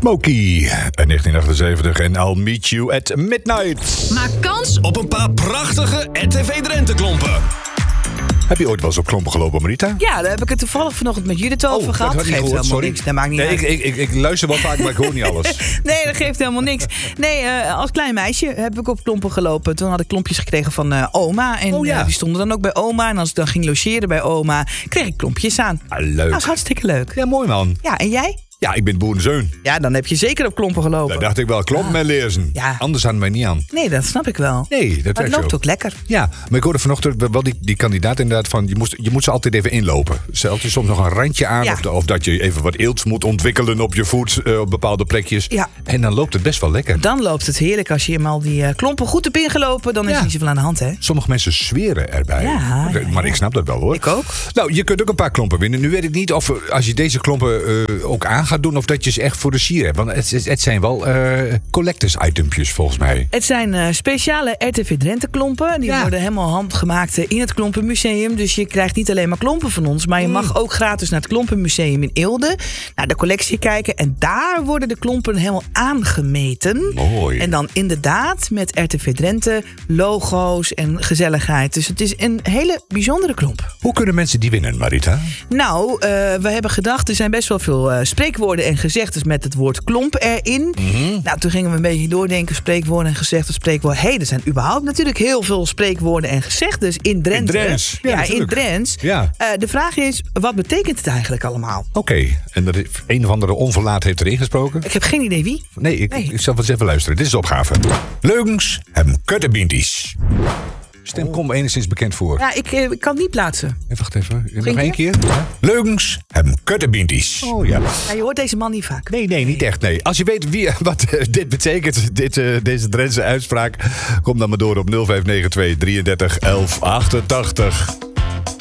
Smokey uit 1978 en I'll Meet You at Midnight. Maak kans op een paar prachtige RTV Drenthe klompen. Heb je ooit wel eens op klompen gelopen, Marita? Ja, daar heb ik het toevallig vanochtend met Judith over gehad. Dat Geeft helemaal niks. Dat maakt niet uit. Ik luister wel vaak, maar ik hoor niet alles. Nee, dat geeft helemaal niks. Nee, als klein meisje heb ik op klompen gelopen. Toen had ik klompjes gekregen van oma. En die stonden dan ook bij oma. En als ik dan ging logeren bij oma, kreeg ik klompjes aan. Leuk. Dat was hartstikke leuk. Ja, mooi man. Ja, en jij? Ja, ik ben boerenzoon. Ja, dan heb je zeker op klompen gelopen. Daar dacht ik wel, klompen met lezen. Ja. Anders hadden wij niet aan. Nee, dat snap ik wel. Nee, dat maar het werkt loopt zo. ook lekker. Ja, maar ik hoorde vanochtend wel die kandidaat inderdaad van... Je moet ze altijd even inlopen. Stelt je soms nog een randje aan... Ja. Of dat je even wat eelt moet ontwikkelen op je voet... op bepaalde plekjes. Ja. En dan loopt het best wel lekker. Dan loopt het heerlijk. Als je eenmaal die klompen goed hebt ingelopen... dan is er niet zoveel aan de hand, hè? Sommige mensen zweren erbij. Ja. Maar ik snap dat wel, hoor. Ik ook. Nou, je kunt ook een paar klompen winnen. Nu weet ik niet of als je deze klompen ook aan gaat doen... of dat je ze echt voor de sier hebt. Want het zijn wel collectors itempjes, volgens mij. Het zijn speciale RTV Drenthe klompen. Die worden helemaal handgemaakt in het Klompenmuseum. Dus je krijgt niet alleen maar klompen van ons... maar je mag ook gratis naar het Klompenmuseum in Eelde... naar de collectie kijken. En daar worden de klompen helemaal aangemeten. Mooi. En dan inderdaad met RTV Drenthe logo's en gezelligheid. Dus het is een hele bijzondere klomp. Hoe kunnen mensen die winnen, Marita? Nou, we hebben gedacht... er zijn best wel veel spreekwoorden en gezegdes... met het woord klomp erin. Nou, toen gingen we een beetje doordenken. Spreekwoorden en gezegdes, spreekwoorden. Er zijn überhaupt natuurlijk heel veel spreekwoorden en gezegdes in Drenthe. In Drents. Ja, in Drents. Ja. De vraag is, wat betekent het eigenlijk allemaal? Oké, en een of andere onverlaat heeft erin gesproken? Ik heb geen idee wie. Nee, ik zal wel eens even luisteren. Dit is de opgave. Leugens hebben kuttenbinties. Stem komt me enigszins bekend voor. Ja, ik kan het niet plaatsen. Wacht even. Nog Geen één keer. Leugens hebben kuttenbinties. Oh ja. Ja, je hoort deze man niet vaak. Nee, niet echt. Nee. Als je weet wat dit betekent, deze Drentse uitspraak, kom dan maar door op 0592 33 11 88.